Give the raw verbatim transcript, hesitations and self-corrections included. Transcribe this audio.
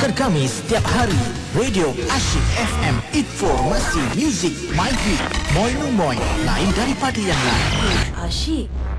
Terkamis setiap hari. Radio Asyik F M. Informasi, muzik, my hit, moi no moi. Lain daripada yang lain. Asyik